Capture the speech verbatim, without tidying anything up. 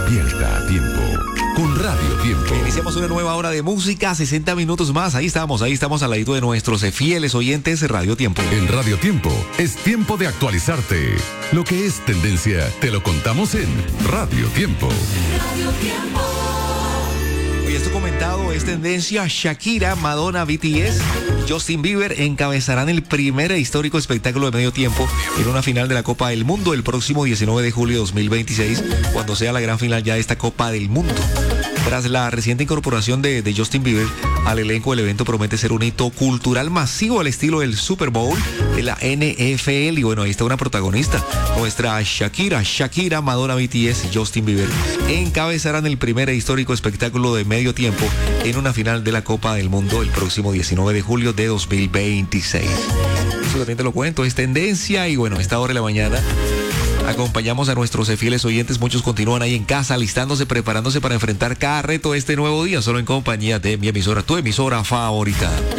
Despierta a tiempo con Radio Tiempo. Iniciamos una nueva hora de música, sesenta minutos más. Ahí estamos, ahí estamos al ladito de nuestros fieles oyentes de Radio Tiempo. En Radio Tiempo es tiempo de actualizarte. Lo que es tendencia, te lo contamos en Radio Tiempo. Radio Tiempo. Hoy esto comentado es tendencia. Shakira, Madonna, B T S, Justin Bieber encabezarán el primer e histórico espectáculo de medio tiempo en una final de la Copa del Mundo el próximo diecinueve de julio de dos mil veintiséis, cuando sea la gran final ya de esta Copa del Mundo. Tras la reciente incorporación de, de Justin Bieber al elenco, el evento promete ser un hito cultural masivo al estilo del Super Bowl de la N F L. Y bueno, ahí está una protagonista, nuestra Shakira. Shakira, Madonna, B T S y Justin Bieber encabezarán el primer e histórico espectáculo de medio tiempo en una final de la Copa del Mundo el próximo diecinueve de julio de dos mil veintiséis. Eso también te lo cuento, es tendencia. Y bueno, a esta hora de la mañana acompañamos a nuestros fieles oyentes. Muchos continúan ahí en casa, alistándose, preparándose para enfrentar cada reto de este nuevo día, solo en compañía de mi emisora, tu emisora favorita.